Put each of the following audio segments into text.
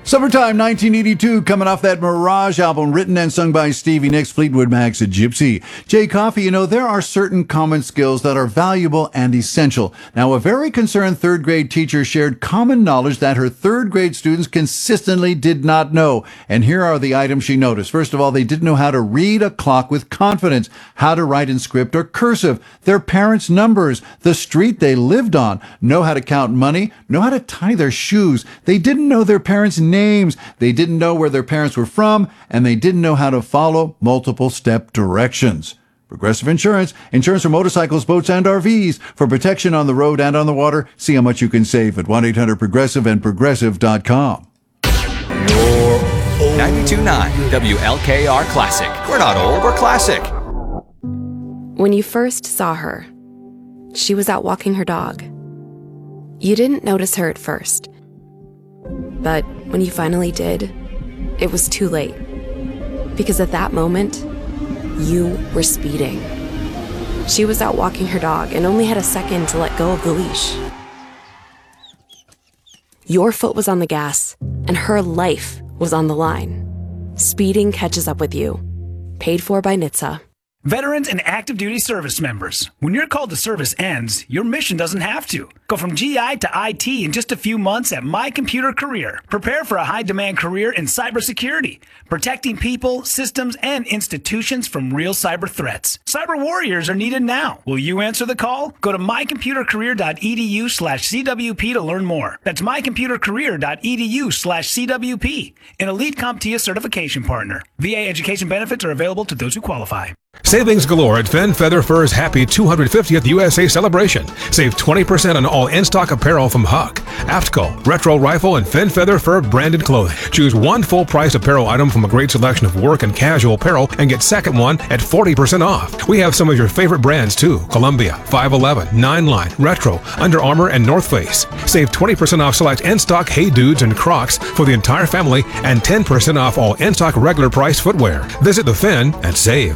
Summertime 1982, coming off that Mirage album written and sung by Stevie Nicks, Fleetwood Mac's Gypsy. Jay Coffey, there are certain common skills that are valuable and essential. Now, a very concerned third grade teacher shared common knowledge that her third grade students consistently did not know. And here are the items she noticed. First of all, they didn't know how to read a clock with confidence, how to write in script or cursive, their parents' numbers, the street they lived on, know how to count money, know how to tie their shoes. They didn't know their parents' names. They didn't know where their parents were from, and they didn't know how to follow multiple step directions. Progressive Insurance for motorcycles, boats, and RVs. For protection on the road and on the water, see how much you can save at 1-800-PROGRESSIVE and Progressive.com. 92.9 WLKR Classic. We're not old, we're classic. When you first saw her, she was out walking her dog. You didn't notice her at first. But when you finally did, it was too late. Because at that moment, you were speeding. She was out walking her dog and only had a second to let go of the leash. Your foot was on the gas, and her life was on the line. Speeding catches up with you. Paid for by NHTSA. Veterans and active duty service members, when your call to service ends, your mission doesn't have to. Go from GI to IT in just a few months at My Computer Career. Prepare for a high-demand career in cybersecurity, protecting people, systems, and institutions from real cyber threats. Cyber warriors are needed now. Will you answer the call? Go to mycomputercareer.edu/CWP to learn more. That's mycomputercareer.edu/CWP, an elite CompTIA certification partner. VA education benefits are available to those who qualify. Savings galore at Fenn Feather Fur's happy 250th USA celebration. Save 20% on all in-stock apparel from Huck, Aftco, Retro Rifle, and Fenn Feather Fur branded clothing. Choose one full-price apparel item from a great selection of work and casual apparel and get second one at 40% off. We have some of your favorite brands too: Columbia, 511, 9 Line, Retro, Under Armour, and North Face. Save 20% off select in-stock Hey Dudes and Crocs for the entire family and 10% off all in-stock regular price footwear. Visit the Fenn and save.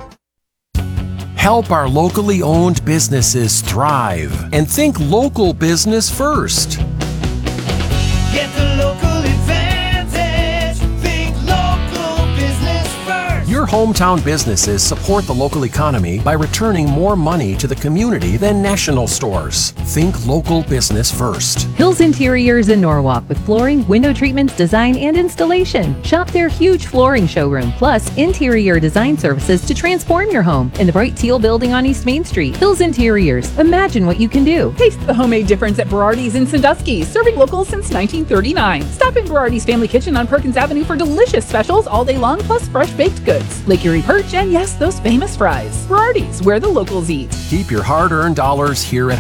Help our locally owned businesses thrive and think local business first. Get the local advantage. Think local business first. Your hometown businesses support the local economy by returning more money to the community than national stores. Think local business first. Hills Interiors in Norwalk with flooring, window treatments, design, and installation. Shop their huge flooring showroom, plus interior design services to transform your home in the bright teal building on East Main Street. Hills Interiors. Imagine what you can do. Taste the homemade difference at Berardi's in Sandusky, serving locals since 1939. Stop in Berardi's Family Kitchen on Perkins Avenue for delicious specials all day long, plus fresh baked goods, Lake Erie perch, and yes, those famous fries. Berardi's, where the locals eat. Keep your hard-earned dollars here at